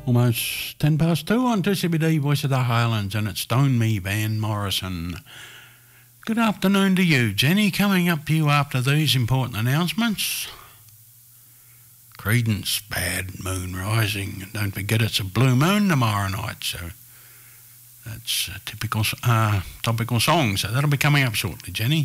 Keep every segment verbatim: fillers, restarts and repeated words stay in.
Almost ten past two on two C B D, Voice of the Highlands, and it's Don't Me, Van Morrison. Good afternoon to you, Jenny. Coming up to you after these important announcements. Creedence, Bad Moon Rising. And don't forget it's a blue moon tomorrow night, so that's a typical, uh, topical song. So that'll be coming up shortly, Jenny.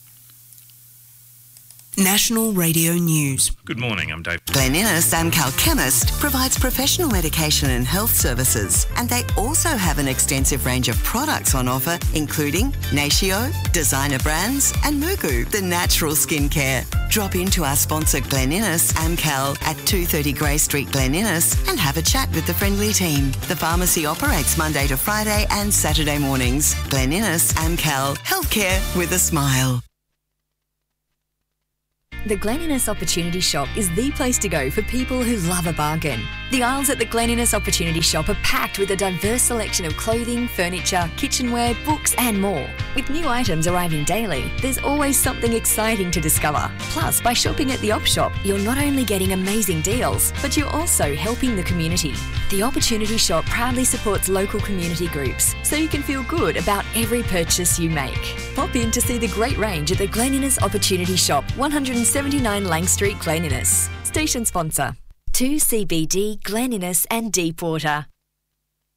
National Radio News. Good morning, I'm Dave. Glen Innes Amcal Chemist provides professional medication and health services, and they also have an extensive range of products on offer, including Natio, designer brands, and Mugu, the natural skincare. Drop into our sponsor Glen Innes Amcal at two thirty Grey Street, Glen Innes, and have a chat with the friendly team. The pharmacy operates Monday to Friday and Saturday mornings. Glen Innes Amcal, healthcare with a smile. The Glen Innes Opportunity Shop is the place to go for people who love a bargain. The aisles at the Glen Innes Opportunity Shop are packed with a diverse selection of clothing, furniture, kitchenware, books and more. With new items arriving daily, there's always something exciting to discover. Plus, by shopping at the Op Shop, you're not only getting amazing deals, but you're also helping the community. The Opportunity Shop proudly supports local community groups, so you can feel good about every purchase you make. Pop in to see the great range at the Glen Innes Opportunity Shop, one seventy-nine Lang Street, Glen Innes. Station sponsor, two C B D, Glen Innes and Deepwater.